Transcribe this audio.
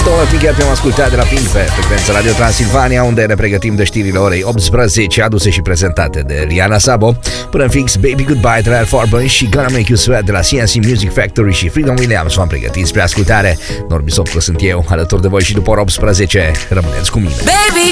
Tichet am ascultat de la Pink pe frecvența Radio Transilvania, unde ne pregătim de știrile orei 18, aduse și prezentate de Liana Sabo. Până în fix, Baby Goodbye de la Al Farben și Gonna Make You Sweat de la CNC Music Factory și Freedom Williams v-am pregătit spre ascultare. Norbi Sopru sunt eu, alături de voi și după ora 18. Rămâneți cu mine. Baby